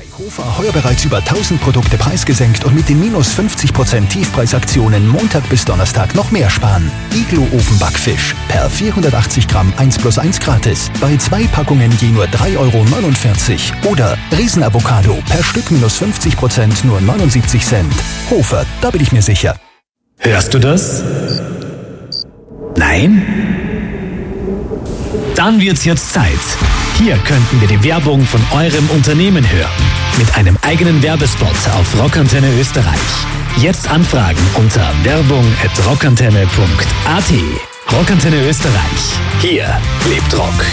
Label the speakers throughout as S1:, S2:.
S1: Bei Hofer heuer bereits über 1000 Produkte preisgesenkt und mit den minus 50% Tiefpreisaktionen Montag bis Donnerstag noch mehr sparen. Iglo Ofenbackfisch per 480 Gramm 1+1 gratis. Bei 2 Packungen je nur 3,49 €. Oder Riesenavocado per Stück minus 50% nur 79 Cent. Hofer, da bin ich mir sicher.
S2: Hörst du das? Nein? Dann wird's jetzt Zeit. Hier könnten wir die Werbung von eurem Unternehmen hören. Mit einem eigenen Werbespot auf Rockantenne Österreich. Jetzt anfragen unter werbung@rockantenne.at. Rockantenne Österreich. Hier lebt Rock.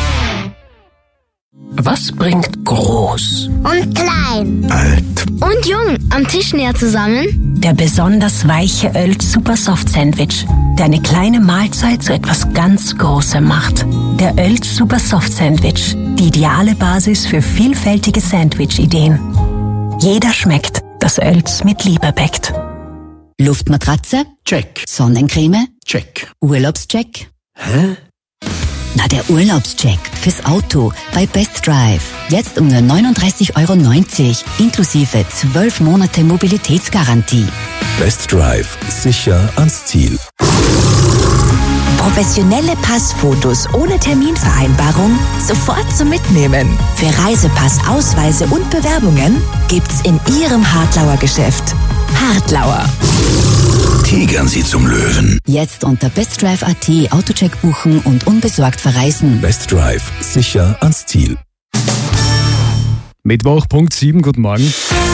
S3: Was bringt groß
S4: und klein,
S3: alt
S4: und jung am Tisch näher zusammen?
S5: Der besonders weiche Oelz Super Soft Sandwich, der eine kleine Mahlzeit zu etwas ganz Großem macht. Der Oelz Super Soft Sandwich, die ideale Basis für vielfältige Sandwich-Ideen. Jeder schmeckt, das Oelz mit Liebe bäckt.
S6: Luftmatratze?
S2: Check.
S6: Sonnencreme?
S2: Check.
S6: Urlaubscheck?
S2: Hä?
S6: Na, der Urlaubscheck fürs Auto bei Best Drive. Jetzt um nur 39,90 € inklusive 12 Monate Mobilitätsgarantie.
S7: Best Drive. Sicher ans Ziel.
S8: Professionelle Passfotos ohne Terminvereinbarung sofort zum Mitnehmen. Für Reisepass, Ausweise und Bewerbungen gibt's in Ihrem Hartlauer Geschäft. Hartlauer.
S7: Tigern Sie zum Löwen.
S6: Jetzt unter bestdrive.at Autocheck buchen und unbesorgt verreisen.
S7: Best Drive. Sicher ans Ziel.
S9: Mittwoch, Punkt 7, guten Morgen.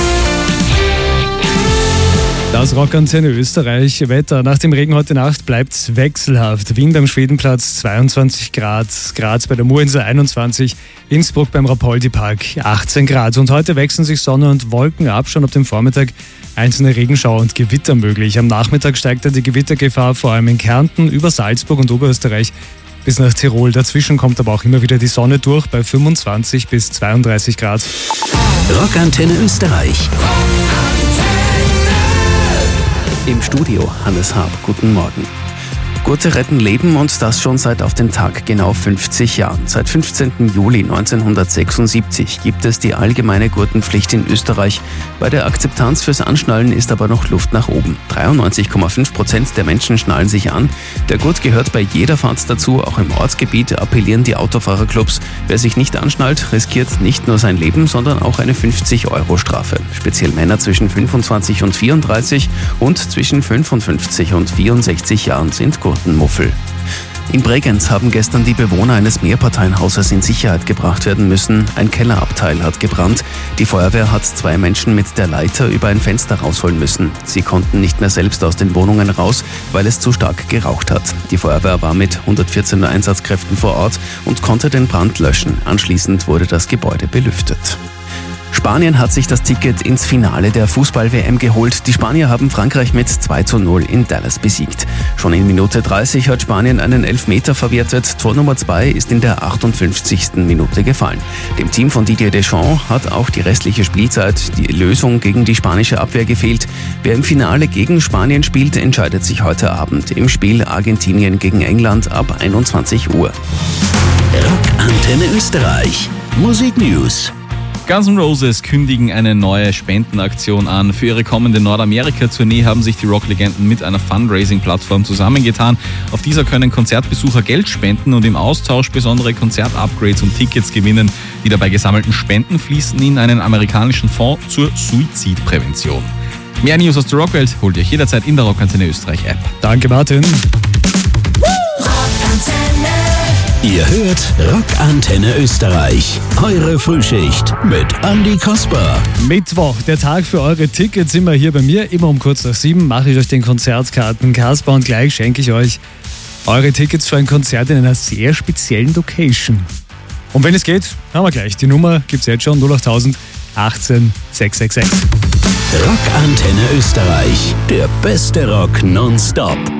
S9: Das Rockantenne Österreich. Wetter. Nach dem Regen heute Nacht bleibt es wechselhaft. Wien beim Schwedenplatz 22 Grad, Graz bei der Murinsel 21, Innsbruck beim Rapoldi-Park 18 Grad. Und heute wechseln sich Sonne und Wolken ab. Schon ab dem Vormittag einzelne Regenschauer und Gewitter möglich. Am Nachmittag steigt dann die Gewittergefahr vor allem in Kärnten, über Salzburg und Oberösterreich bis nach Tirol. Dazwischen kommt aber auch immer wieder die Sonne durch bei 25 bis 32 Grad.
S2: Rockantenne Österreich. Im Studio Hannes Haab. Guten Morgen. Gurte retten Leben und das schon seit auf den Tag genau 50 Jahren. Seit 15. Juli 1976 gibt es die allgemeine Gurtenpflicht in Österreich. Bei der Akzeptanz fürs Anschnallen ist aber noch Luft nach oben. 93,5% der Menschen schnallen sich an. Der Gurt gehört bei jeder Fahrt dazu. Auch im Ortsgebiet appellieren die Autofahrerclubs. Wer sich nicht anschnallt, riskiert nicht nur sein Leben, sondern auch eine 50-Euro-Strafe. Speziell Männer zwischen 25 und 34 und zwischen 55 und 64 Jahren sind Gurtenmuffel. In Bregenz haben gestern die Bewohner eines Mehrparteienhauses in Sicherheit gebracht werden müssen. Ein Kellerabteil hat gebrannt. Die Feuerwehr hat 2 Menschen mit der Leiter über ein Fenster rausholen müssen. Sie konnten nicht mehr selbst aus den Wohnungen raus, weil es zu stark geraucht hat. Die Feuerwehr war mit 114 Einsatzkräften vor Ort und konnte den Brand löschen. Anschließend wurde das Gebäude belüftet. Spanien hat sich das Ticket ins Finale der Fußball-WM geholt. Die Spanier haben Frankreich mit 2:0 in Dallas besiegt. Schon in Minute 30 hat Spanien einen Elfmeter verwertet. Tor Nummer 2 ist in der 58. Minute gefallen. Dem Team von Didier Deschamps hat auch die restliche Spielzeit die Lösung gegen die spanische Abwehr gefehlt. Wer im Finale gegen Spanien spielt, entscheidet sich heute Abend im Spiel Argentinien gegen England ab 21 Uhr.
S10: Rockantenne Österreich. Musik News.
S11: Guns N' Roses kündigen eine neue Spendenaktion an. Für ihre kommende Nordamerika-Tournee haben sich die Rocklegenden mit einer Fundraising-Plattform zusammengetan. Auf dieser können Konzertbesucher Geld spenden und im Austausch besondere Konzert-Upgrades und Tickets gewinnen. Die dabei gesammelten Spenden fließen in einen amerikanischen Fonds zur Suizidprävention. Mehr News aus der Rockwelt holt ihr euch jederzeit in der Rockantenne Österreich App.
S9: Danke, Martin.
S10: Ihr hört Rockantenne Österreich. Eure Frühschicht mit Andi Kasper.
S9: Mittwoch, der Tag für eure Tickets, immer hier bei mir. Immer um kurz nach 7 mache ich euch den Konzertkarten Kasper und gleich schenke ich euch eure Tickets für ein Konzert in einer sehr speziellen Location. Und wenn es geht, haben wir gleich. Die Nummer gibt's jetzt schon, 08000 18 666.
S10: Rockantenne Österreich. Der beste Rock nonstop.